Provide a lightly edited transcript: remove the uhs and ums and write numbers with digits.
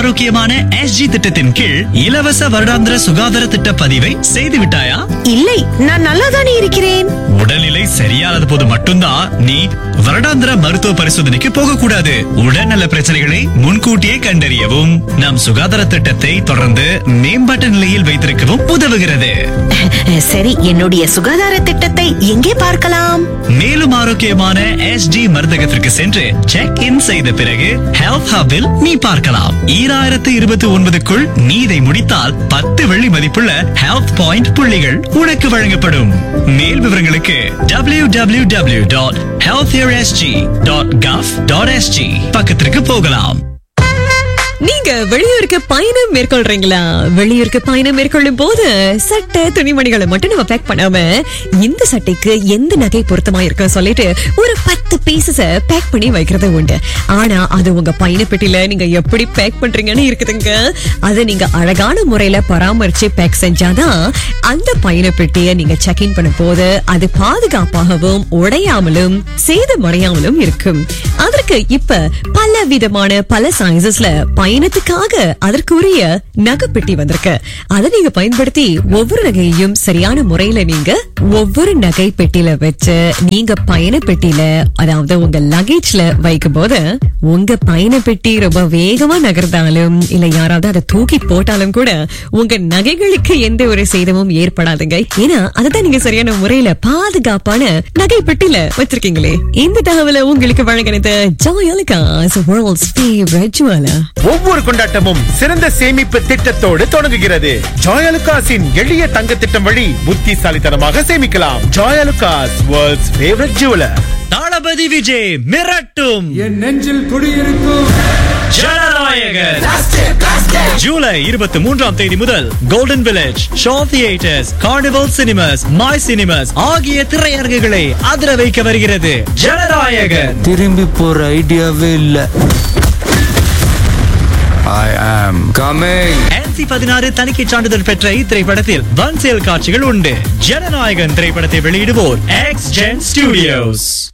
ஆரோக்கியமான SG திட்டத்தின் கீழ் இலவச வருடாந்திர சுகாதார திட்ட பதிவை செய்து விட்டாயா? இல்லை, நான் நல்லாதானே இருக்கிறேன். உடல்நிலை சரியானது போது மட்டும்தான் நீ வருடாந்திர மருத்துவ பரிசோதனைக்கு போகக்கூடாது. உடல்நல பிரச்சனைகளை முன்கூட்டியே கண்டறியவும் நம் சுகாதார திட்டத்தை தொடர்ந்து மேம்பட்ட நிலையில் வைத்திருக்கவும் உதவுகிறது. சரி, என்னுடைய சுகாதார திட்டத்தை எங்கே பார்க்கலாம்? மேலும் ஆரோக்கியமான SG மருந்தகத்திற்கு சென்று செக் இன் செய்த பிறகு ஹெல்த் ஹப்பில் நீ பார்க்கலாம். 2029க்குள் நீ இதை முடித்தால் 10 வெள்ளி மதிப்புள்ள ஹெல்த் பாயிண்ட் புள்ளிகள் உனக்கு வழங்கப்படும். மேல் விவரங்களுக்கு www.healthiersg.gov.sg பக்கத்திற்கு போகலாம். நீங்க வெளியூருக்கு பயணம் மேற்கொள்றீங்களா? வெளியூருக்கு பயணம் மேற்கொள்ளும் போது சட்டை துணிமணிகளை மட்டும் நம்ம பேக் பண்ணாம இந்த சட்டைக்கு எந்த நகை பொருத்தமா இருக்கு சொல்லிட்டு ஒரு 10 பீசஸ பேக் பண்ணி வைக்கிறது உண்டு. ஆனா அது உங்க பயண பெட்டியில நீங்க எப்படி பேக் பண்றீங்கன்னு இருக்குதுங்க. அதை நீங்க அழகான முறையில பராமரிச்சு பேக் செஞ்சாதான் அந்த பயண பெட்டியை நீங்க செக் இன் பண்ணும் போது அது பாதுகாப்பாகவும் உடையாமலும் சேதமடையாமலும் இருக்கும். அதற்கு இப்ப பல விதமான பல சைஸஸ்ல பயணத்துக்காக அதற்குரிய நகைப்பெட்டி வந்திருக்கு. அதை நீங்க பயன்படுத்தி ஒவ்வொரு நகையையும் சரியான முறையில நீங்க ஒவ்வொரு நகை பெட்டியில வச்சு நீங்க பயண பெட்டியில அதாவது உங்க லக்கேஜ்ல வைக்கும் போது உங்க பயண பெட்டி ரொம்ப வேகமா நகர்ந்தாலும் இல்ல யாராவது அதை தூக்கி போட்டாலும் கூட உங்க நகைகளுக்கு எந்த ஒரு சேதமும் ஏற்படாதுங்க. ஏன்னா அதுதான் நீங்க சரியான முறையில பாதுகாப்பான நகை பெட்டியில வச்சிருக்கீங்களே. இந்த தகவலை உங்களுக்கு வழங்கினது ஜாயாலுகாஸ் வேர்ல்ட்ஸ் ஃபேவரட் ஜுவலர். ஒவ்வொரு கொண்டாட்டமும் சிறந்த சேமிப்பு திட்டத்தோடு தொடங்குகிறது. ஜாயாலுகாஸின் எளிய தங்க திட்டம் வழி புத்திசாலித்தனமாக சேமிக்கலாம். Joyalukkas world's favourite jeweller. தளபதி விஜய் மிரட்டும் என் நெஞ்சில் குடியிருக்கும் ஜனநாயகன். ஜூலை 23ஆம் தேதி முதல் golden village, show theatres, carnival cinemas, my cinemas ஆகிய திரையரங்குகளை அதிர வைக்க வருகிறது ஜனநாயகன். திரும்பி போற ஐடியாவே இல்ல. I am coming. NC-16 தணிக்கை சான்றிதழ் பெற்ற இத்திரைப்படத்தில் வன்செயல் காட்சிகள் உண்டு. ஜனநாயகன் திரைப்படத்தை வெளியிடுவோர் X Gen Studios.